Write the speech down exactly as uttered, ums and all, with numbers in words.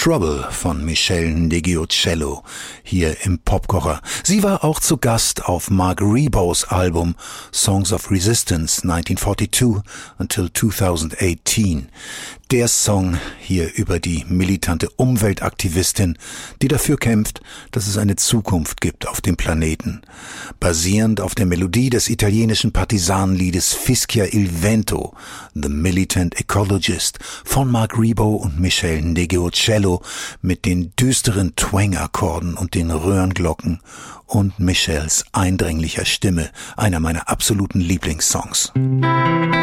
Trouble von Michelle Ndegeocello hier im Popkocher. Sie war auch zu Gast auf Mark Ribot's Album Songs of Resistance nineteen forty-two until twenty eighteen. Der Song hier über die militante Umweltaktivistin, die dafür kämpft, dass es eine Zukunft gibt auf dem Planeten. Basierend auf der Melodie des italienischen Partisanenliedes Fischia il Vento, The Militant Ecologist von Mark Ribot und Michelle Ndegeocello mit den düsteren Twang-Akkorden und den Röhrenglocken und Michelles eindringlicher Stimme, einer meiner absoluten Lieblingssongs.